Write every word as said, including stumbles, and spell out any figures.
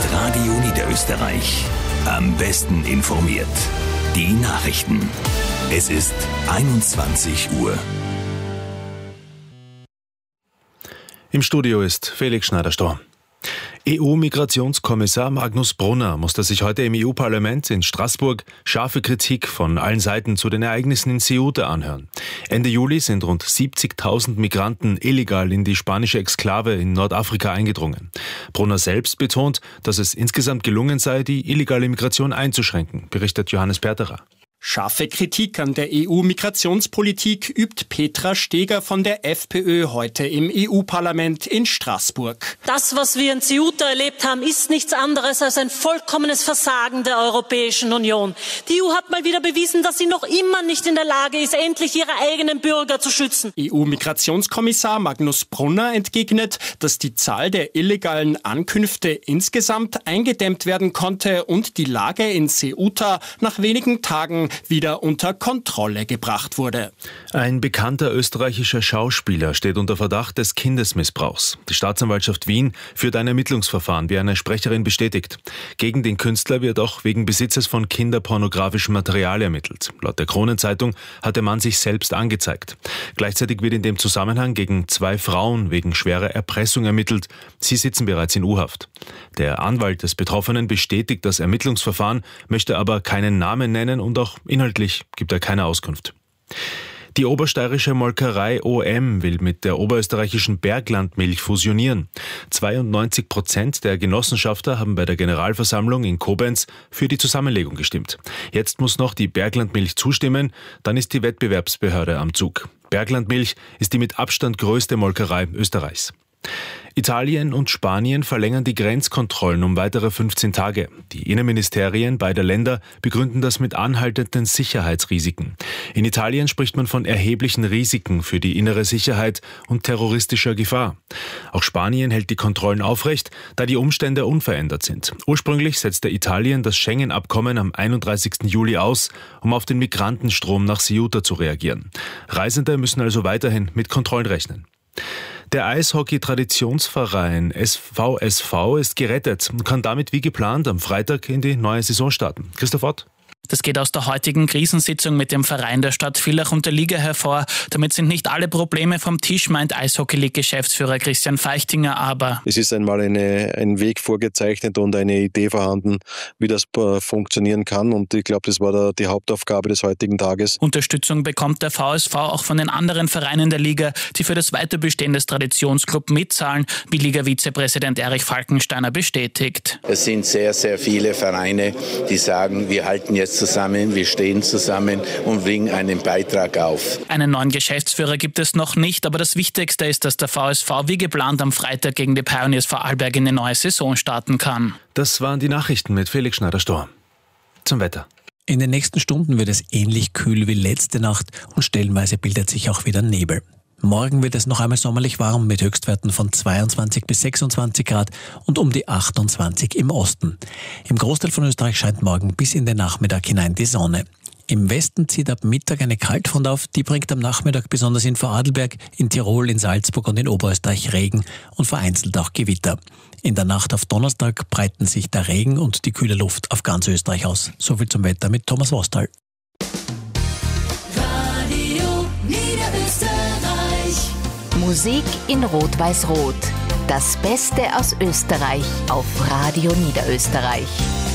Radio Niederösterreich. Am besten informiert. Die Nachrichten. Es ist einundzwanzig Uhr. Im Studio ist Felix Schneider-Storr. E U-Migrationskommissar Magnus Brunner musste sich heute im E U-Parlament in Straßburg scharfe Kritik von allen Seiten zu den Ereignissen in Ceuta anhören. Ende Juli sind rund siebzigtausend Migranten illegal in die spanische Exklave in Nordafrika eingedrungen. Brunner selbst betont, dass es insgesamt gelungen sei, die illegale Migration einzuschränken, berichtet Johannes Perterer. Scharfe Kritik an der E U-Migrationspolitik übt Petra Steger von der FPÖ heute im E U-Parlament in Straßburg. Das, was wir in Ceuta erlebt haben, ist nichts anderes als ein vollkommenes Versagen der Europäischen Union. Die E U hat mal wieder bewiesen, dass sie noch immer nicht in der Lage ist, endlich ihre eigenen Bürger zu schützen. E U-Migrationskommissar Magnus Brunner entgegnet, dass die Zahl der illegalen Ankünfte insgesamt eingedämmt werden konnte und die Lage in Ceuta nach wenigen Tagen wieder unter Kontrolle gebracht wurde. Ein bekannter österreichischer Schauspieler steht unter Verdacht des Kindesmissbrauchs. Die Staatsanwaltschaft Wien führt ein Ermittlungsverfahren, wie eine Sprecherin bestätigt. Gegen den Künstler wird auch wegen Besitzes von kinderpornografischem Material ermittelt. Laut der Kronenzeitung hat der Mann sich selbst angezeigt. Gleichzeitig wird in dem Zusammenhang gegen zwei Frauen wegen schwerer Erpressung ermittelt. Sie sitzen bereits in U-Haft. Der Anwalt des Betroffenen bestätigt das Ermittlungsverfahren, möchte aber keinen Namen nennen und auch inhaltlich gibt er keine Auskunft. Die obersteirische Molkerei O M will mit der oberösterreichischen Berglandmilch fusionieren. zweiundneunzig Prozent der Genossenschafter haben bei der Generalversammlung in Koblenz für die Zusammenlegung gestimmt. Jetzt muss noch die Berglandmilch zustimmen, dann ist die Wettbewerbsbehörde am Zug. Berglandmilch ist die mit Abstand größte Molkerei Österreichs. Italien und Spanien verlängern die Grenzkontrollen um weitere fünfzehn Tage. Die Innenministerien beider Länder begründen das mit anhaltenden Sicherheitsrisiken. In Italien spricht man von erheblichen Risiken für die innere Sicherheit und terroristischer Gefahr. Auch Spanien hält die Kontrollen aufrecht, da die Umstände unverändert sind. Ursprünglich setzte Italien das Schengen-Abkommen am einunddreißigsten Juli aus, um auf den Migrantenstrom nach Ceuta zu reagieren. Reisende müssen also weiterhin mit Kontrollen rechnen. Der Eishockey-Traditionsverein S V S V ist gerettet und kann damit wie geplant am Freitag in die neue Saison starten. Christoph Ott. Das geht aus der heutigen Krisensitzung mit dem Verein der Stadt Villach und der Liga hervor. Damit sind nicht alle Probleme vom Tisch, meint Eishockey-League-Geschäftsführer Christian Feichtinger, aber es ist einmal eine, ein Weg vorgezeichnet und eine Idee vorhanden, wie das äh, funktionieren kann, und ich glaube, das war da die Hauptaufgabe des heutigen Tages. Unterstützung bekommt der V S V auch von den anderen Vereinen der Liga, die für das Weiterbestehen des Traditionsclub mitzahlen, wie Liga-Vizepräsident Erich Falkensteiner bestätigt. Es sind sehr, sehr viele Vereine, die sagen, wir halten jetzt zusammen, wir stehen zusammen und bringen einen Beitrag auf. Einen neuen Geschäftsführer gibt es noch nicht, aber das Wichtigste ist, dass der V S V wie geplant am Freitag gegen die Pioneers Vorarlberg in die neue Saison starten kann. Das waren die Nachrichten mit Felix Schneider-Storr. Zum Wetter. In den nächsten Stunden wird es ähnlich kühl wie letzte Nacht und stellenweise bildet sich auch wieder Nebel. Morgen wird es noch einmal sommerlich warm mit Höchstwerten von zweiundzwanzig bis sechsundzwanzig Grad und um die achtundzwanzig im Osten. Im Großteil von Österreich scheint morgen bis in den Nachmittag hinein die Sonne. Im Westen zieht ab Mittag eine Kaltfront auf, die bringt am Nachmittag besonders in Vorarlberg, in Tirol, in Salzburg und in Oberösterreich Regen und vereinzelt auch Gewitter. In der Nacht auf Donnerstag breiten sich der Regen und die kühle Luft auf ganz Österreich aus. Soviel zum Wetter mit Thomas Wostal. Musik in Rot-Weiß-Rot. Das Beste aus Österreich auf Radio Niederösterreich.